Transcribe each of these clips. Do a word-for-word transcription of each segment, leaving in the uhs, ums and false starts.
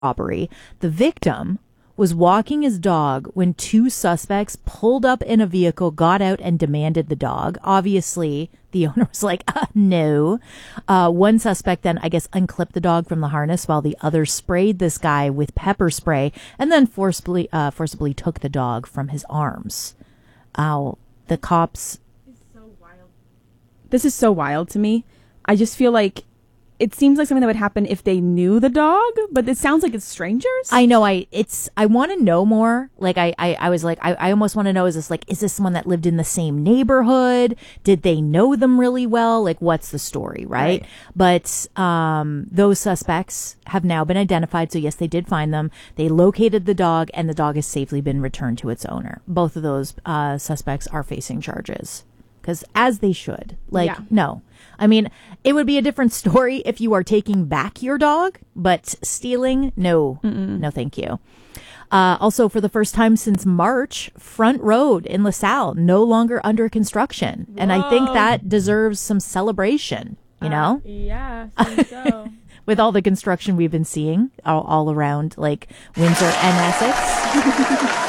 robbery. The victim was walking his dog when two suspects pulled up in a vehicle, got out, and demanded the dog. Obviously, the owner was like, uh, no. Uh, one suspect then, I guess, unclipped the dog from the harness while the other sprayed this guy with pepper spray and then forcibly, uh, forcibly took the dog from his arms. Ow. The cops... It's so wild. This is so wild to me. I just feel like it seems like something that would happen if they knew the dog, but it sounds like it's strangers. I know. I it's I want to know more. Like I, I, I was like I, I almost want to know, is this like is this someone that lived in the same neighborhood? Did they know them really well? Like what's the story, right? right. But um those suspects have now been identified. So yes, they did find them. They located the dog and the dog has safely been returned to its owner. Both of those uh suspects are facing charges. Because as they should. Like, yeah. no. I mean, it would be a different story if you are taking back your dog, but stealing, no. Mm-mm. No, thank you. Uh, also, for the first time since March, Front Road in LaSalle no longer under construction. Whoa. And I think that deserves some celebration, you uh, know? Yeah, I think so. With all the construction we've been seeing all, all around, like, Windsor and Essex.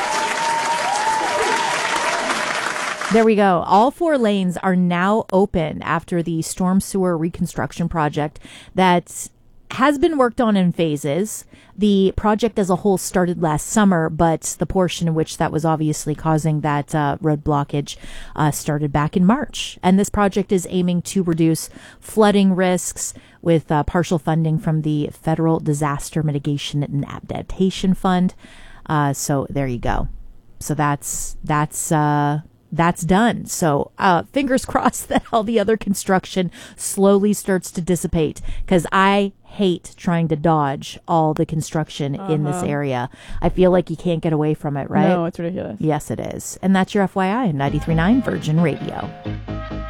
There we go. All four lanes are now open after the storm sewer reconstruction project that has been worked on in phases. The project as a whole started last summer, but the portion in which that was obviously causing that uh, road blockage uh, started back in March. And this project is aiming to reduce flooding risks with uh, partial funding from the Federal Disaster Mitigation and Adaptation Fund. Uh, so there you go. So that's that's. Uh, That's done. So uh, fingers crossed that all the other construction slowly starts to dissipate, because I hate trying to dodge all the construction uh-huh. in this area. I feel like you can't get away from it, right? No, it's ridiculous. Yes, it is. And that's your F Y I on ninety-three point nine Virgin Radio.